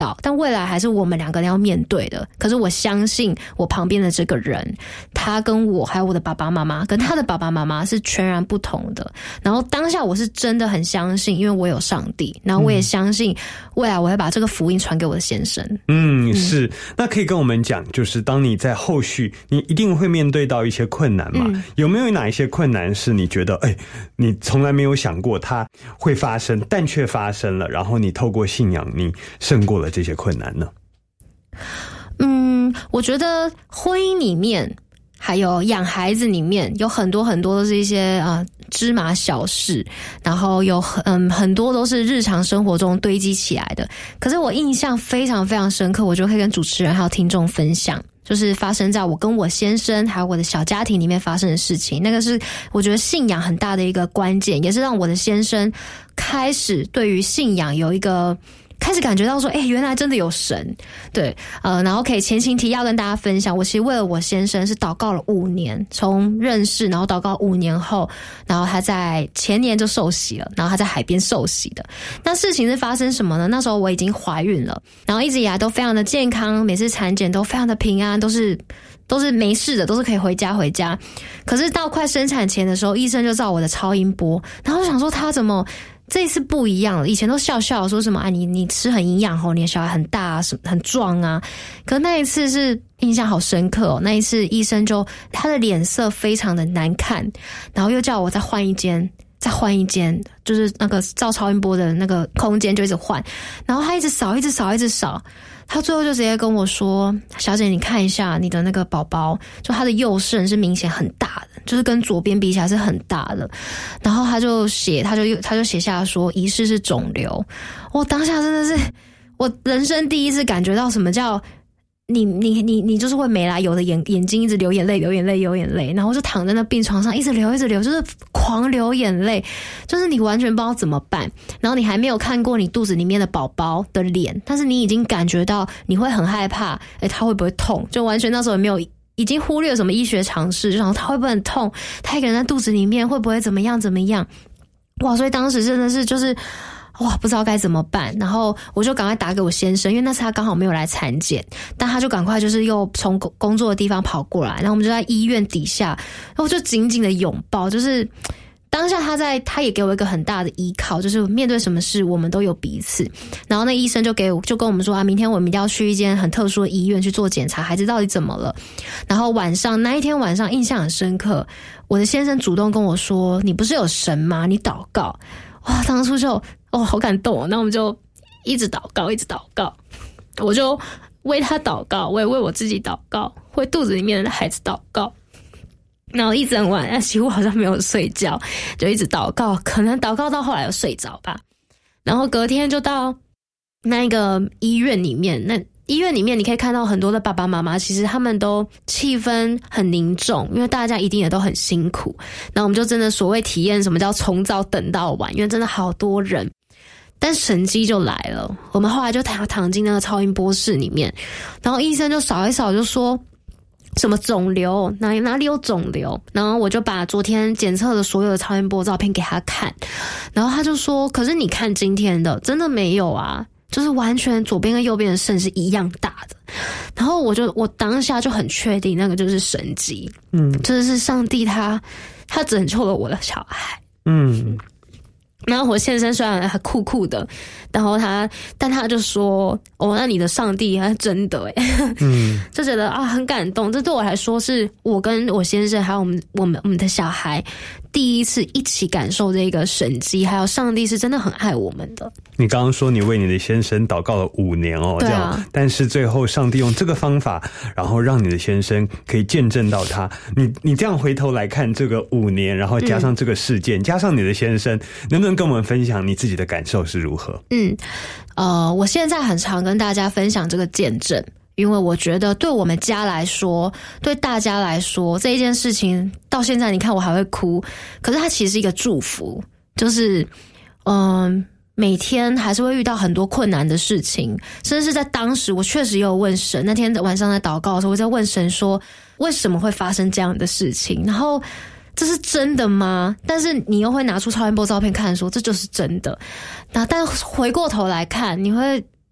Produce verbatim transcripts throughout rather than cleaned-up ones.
好，但未来还是我们两个人要面对的。可是我相信我旁边的这个人，他跟我还有我的爸爸妈妈跟他的爸爸妈妈是全然不同的。然后当下我是真的很相信，因为我有上帝，然后我也相信未来我会把这个福音传给我的先生。 嗯，是。那可以跟我们讲，就是当你在后续你一定会面对到一些困难嘛、嗯、有没有哪一些困难是你觉得哎、欸，你从来没有想过它会发生，但却发生了，然后你透过信仰你胜过了这些困难呢？ 嗯，我觉得婚姻里面还有养孩子里面有很多很多都是一些啊、呃、芝麻小事，然后有嗯很多都是日常生活中堆积起来的。可是我印象非常非常深刻，我就可以跟主持人还有听众分享，就是发生在我跟我先生还有我的小家庭里面发生的事情。那个是我觉得信仰很大的一个关键，也是让我的先生开始对于信仰有一个开始感觉到说，哎、欸，原来真的有神，对，呃，然后可以前情提要跟大家分享，我其实为了我先生是祷告了五年，从认识，然后祷告五年后，然后他在前年就受洗了，然后他在海边受洗的。那事情是发生什么呢？那时候我已经怀孕了，然后一直以来都非常的健康，每次产检都非常的平安，都是都是没事的，都是可以回家回家。可是到快生产前的时候，医生就照我的超音波，然后我想说他怎么这一次不一样了，以前都笑笑说什么啊，你你吃很营养哦，你的小孩很大啊，很壮啊。可那一次是印象好深刻哦，那一次医生就他的脸色非常的难看，然后又叫我再换一间，再换一间，就是那个照超音波的那个空间就一直换，然后他一直扫，一直扫，一直扫。他最后就直接跟我说，小姐你看一下你的那个宝宝，就他的右肾是明显很大的，就是跟左边比起来是很大的。然后他就写他就他就写下说疑似是肿瘤。我当下真的是我人生第一次感觉到什么叫你你你你就是会没来由的眼眼睛一直流眼泪流眼泪流眼泪，然后就躺在那病床上一直流一直流，就是狂流眼泪，就是你完全不知道怎么办。然后你还没有看过你肚子里面的宝宝的脸，但是你已经感觉到你会很害怕，诶他会不会痛？就完全那时候也没有，已经忽略什么医学常识，就想他会不会很痛？他一个人在肚子里面会不会怎么样怎么样？哇！所以当时真的是就是哇，不知道该怎么办，然后我就赶快打给我先生，因为那次他刚好没有来产检，但他就赶快就是又从工作的地方跑过来，然后我们就在医院底下，然后我就紧紧的拥抱，就是当下他在，他也给我一个很大的依靠，就是面对什么事我们都有彼此。然后那医生就给我就跟我们说啊，明天我们一定要去一间很特殊的医院去做检查，孩子到底怎么了。然后晚上那一天晚上印象很深刻，我的先生主动跟我说，你不是有神吗？你祷告。哇，当初就哦好感动哦，那我们就一直祷告一直祷告，我就为他祷告，我也为我自己祷告，为肚子里面的孩子祷告，然后一整晚几乎好像没有睡觉，就一直祷告，可能祷告到后来有睡着吧。然后隔天就到那个医院里面，那医院里面你可以看到很多的爸爸妈妈，其实他们都气氛很凝重，因为大家一定也都很辛苦。然后我们就真的所谓体验什么叫从早等到晚，因为真的好多人。但神迹就来了，我们后来就躺躺进那个超音波室里面，然后医生就扫一扫就说什么肿瘤，哪里哪里有肿瘤，然后我就把昨天检测的所有的超音波照片给他看，然后他就说，可是你看今天的真的没有啊，就是完全左边跟右边的肾是一样大的。然后我就我当下就很确定那个就是神迹，嗯，就是上帝他他拯救了我的小孩，嗯。然后我先生虽然还酷酷的，然后他但他就说，哦，那你的上帝还真的耶，嗯，就觉得啊很感动。这对我来说是我跟我先生还有我们我们我们的小孩第一次一起感受这个神迹，还有上帝是真的很爱我们的。 你刚刚说你为你的先生祷告了五年哦， 对啊， 这样，但是最后上帝用这个方法，然后让你的先生可以见证到他。你你这样回头来看这个五年，然后加上这个事件，嗯，加上你的先生，能不能跟我们分享你自己的感受是如何？ 嗯，呃，我现在很常跟大家分享这个见证。因为我觉得对我们家来说，对大家来说，这一件事情到现在你看我还会哭，可是它其实是一个祝福，就是嗯，每天还是会遇到很多困难的事情，甚至是在当时我确实也有问神，那天晚上在祷告的时候我在问神说为什么会发生这样的事情，然后这是真的吗？但是你又会拿出超音波照片看说这就是真的，那但回过头来看，你会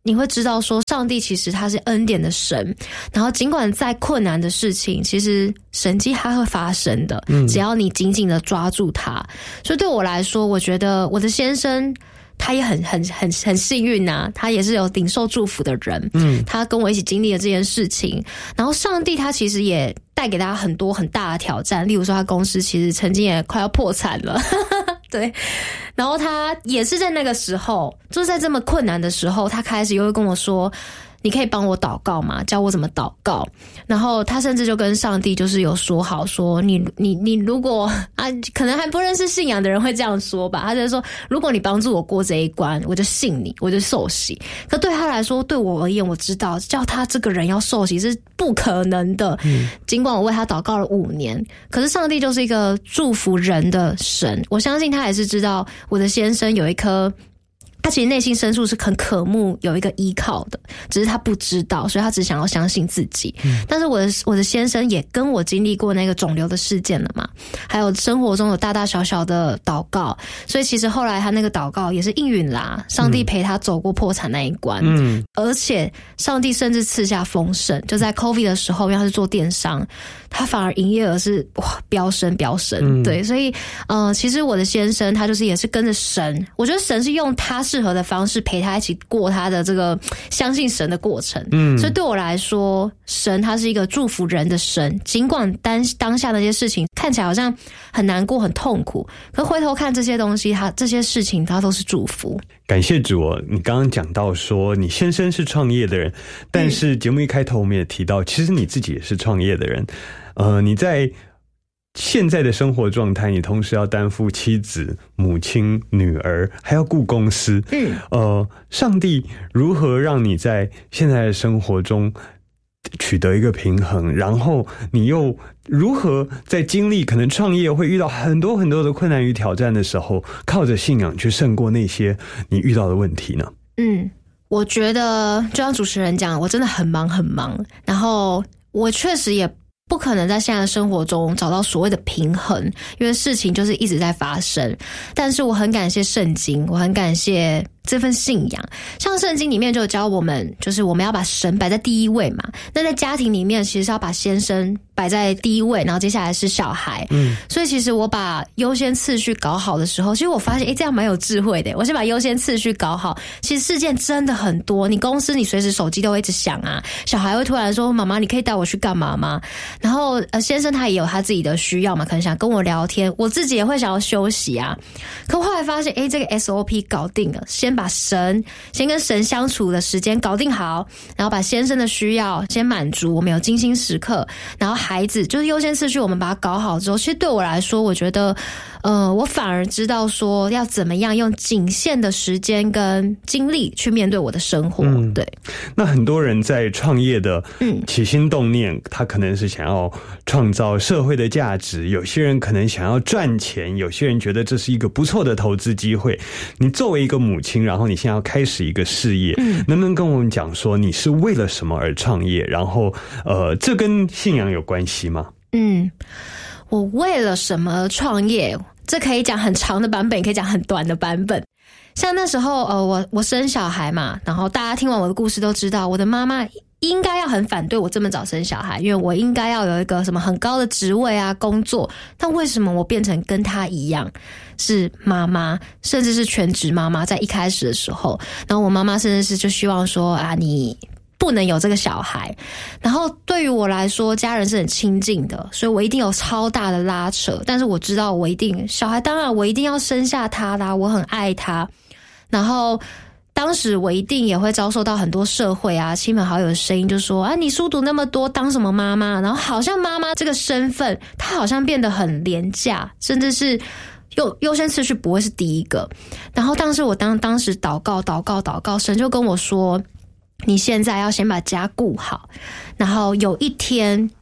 你会知道说上帝其实他是恩典的神，然后尽管再困难的事情，其实神迹它会发生的，只要你紧紧的抓住它。所以对我来说，我觉得我的先生他也很很很很幸运啊，他也是有领受祝福的人，嗯，他跟我一起经历了这件事情，然后上帝他其实也带给大家很多很大的挑战，例如说他公司其实曾经也快要破产了对，然后他也是在那个时候，就是在这么困难的时候，他开始又会跟我说，你可以帮我祷告吗？教我怎么祷告。然后他甚至就跟上帝就是有说好说，你你你如果啊，可能还不认识信仰的人会这样说吧，他就说，如果你帮助我过这一关，我就信你，我就受洗。可对他来说，对我而言，我知道叫他这个人要受洗是不可能的。嗯，尽管我为他祷告了五年，可是上帝就是一个祝福人的神，我相信他也是知道我的先生有一颗，他其实内心深处是很渴慕有一个依靠的，只是他不知道，所以他只想要相信自己。嗯、但是我的我的先生也跟我经历过那个肿瘤的事件了嘛，还有生活中有大大小小的祷告，所以其实后来他那个祷告也是应允啦，上帝陪他走过破产那一关。嗯，而且上帝甚至赐下丰盛，就在 COVID 的时候，因为他是做电商，他反而营业额是哇飙升飙升。嗯、对，所以呃，其实我的先生他就是也是跟着神，我觉得神是用他适合的方式陪他一起过他的这个相信神的过程。嗯，所以对我来说，神他是一个祝福人的神，尽管当当下那些事情看起来好像很难过很痛苦，可回头看这些东西，他这些事情他都是祝福。 感谢主哦！你刚刚讲到说你先生是创业的人，但是节目一开头我们也提到，其实你自己也是创业的人。呃，你在现在的生活状态，你同时要担负妻子、母亲、女儿，还要顾公司。嗯，呃，上帝如何让你在现在的生活中取得一个平衡，然后你又如何在经历可能创业会遇到很多很多的困难与挑战的时候，靠着信仰去胜过那些你遇到的问题呢？嗯， 我觉得就像主持人讲，我真的很忙很忙，然后我确实也不可能在现在的生活中找到所谓的平衡，因为事情就是一直在发生。但是我很感谢圣经，我很感谢这份信仰。像圣经里面就有教我们，就是我们要把神摆在第一位嘛。那在家庭里面，其实是要把先生摆在第一位，然后接下来是小孩。嗯，所以其实我把优先次序搞好的时候，其实我发现，诶，这样蛮有智慧的。我先把优先次序搞好，其实事件真的很多。你公司你随时手机都会一直响啊，小孩会突然说：“妈妈，你可以带我去干嘛吗？”然后呃，先生他也有他自己的需要嘛，可能想跟我聊天，我自己也会想要休息啊。可后来发现，诶，这个 S O P 搞定了，先把神先跟神相处的时间搞定好，然后把先生的需要先满足，我们有精心时刻，然后孩子就是优先次序我们把它搞好之后，其实对我来说，我觉得呃，我反而知道说要怎么样用仅限的时间跟精力去面对我的生活。嗯，对。 那很多人在创业的起心动念，嗯，他可能是想要创造社会的价值，有些人可能想要赚钱，有些人觉得这是一个不错的投资机会。你作为一个母亲，然后你现在要开始一个事业，嗯，能不能跟我们讲说你是为了什么而创业？然后呃，这跟信仰有关系吗？ 嗯，我为了什么创业？这可以讲很长的版本，也可以讲很短的版本。像那时候呃，我我生小孩嘛，然后大家听完我的故事都知道，我的妈妈应该要很反对我这么早生小孩，因为我应该要有一个什么很高的职位啊，工作。但为什么我变成跟她一样是妈妈，甚至是全职妈妈？在一开始的时候，然后我妈妈甚至是就希望说啊，你不能有这个小孩。然后对于我来说，家人是很亲近的，所以我一定有超大的拉扯。但是我知道我一定小孩，当然我一定要生下他啦，我很爱他。然后当时我一定也会遭受到很多社会啊亲朋好友的声音，就说啊，你书读那么多，当什么妈妈？然后好像妈妈这个身份，她好像变得很廉价，甚至是优优先次序不会是第一个。然后当时我当当时祷告祷告祷告，神就跟我说，你现在要先把家顾好，然后有一天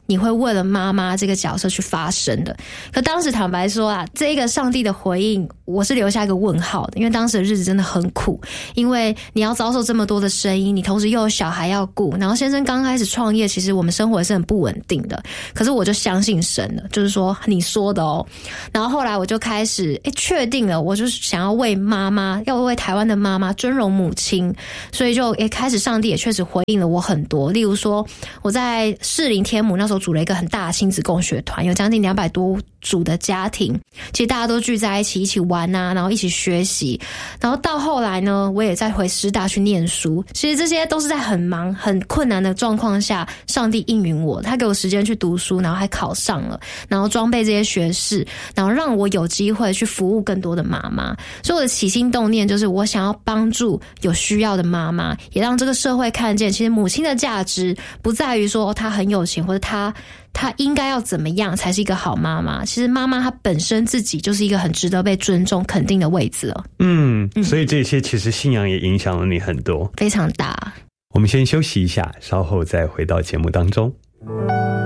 你会为了妈妈这个角色去发声的。可当时坦白说啊，这个上帝的回应我是留下一个问号的，因为当时的日子真的很苦，因为你要遭受这么多的声音，你同时又有小孩要顾，然后先生刚开始创业，其实我们生活也是很不稳定的。可是我就相信神了，就是说你说的哦。然后后来我就开始诶确定了，我就是想要为妈妈，要为台湾的妈妈尊荣母亲，所以就诶开始上帝也确实回应了我很多。例如说我在士林天母那时候组了一个很大的亲子共学团，有将近两百多组的家庭，其实大家都聚在一起一起玩啊，然后一起学习。然后到后来呢，我也再回师大去念书，其实这些都是在很忙很困难的状况下，上帝应允我，他给我时间去读书，然后还考上了，然后装备这些学士，然后让我有机会去服务更多的妈妈。所以我的起心动念就是我想要帮助有需要的妈妈，也让这个社会看见其实母亲的价值不在于说她很有钱，或者她她应该要怎么样才是一个好妈妈。其实妈妈她本身自己就是一个很值得被尊重肯定的位置了。 嗯，所以这些其实信仰也影响了你很多， 非常大。 我们先休息一下，稍后再回到节目当中。